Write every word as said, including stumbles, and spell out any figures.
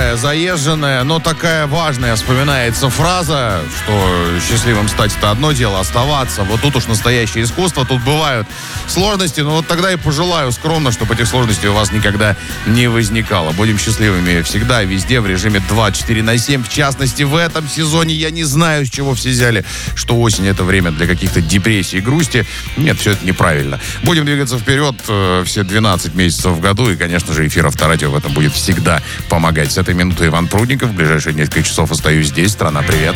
старая, заезженная, но такая важная вспоминается фраза, что счастливым стать — это одно дело, оставаться. Вот тут уж настоящее искусство, тут бывают сложности, но вот тогда и пожелаю скромно, чтобы этих сложностей у вас никогда не возникало. Будем счастливыми всегда, везде, в режиме двадцать четыре на семь. В частности, в этом сезоне я не знаю, с чего все взяли, что осень — это время для каких-то депрессий и грусти. Нет, все это неправильно. Будем двигаться вперед э, все двенадцать месяцев в году, и, конечно же, эфир Авторадио в этом будет всегда помогать. С этой минуты Иван Прудников. В ближайшие несколько часов остаюсь здесь. Страна, привет.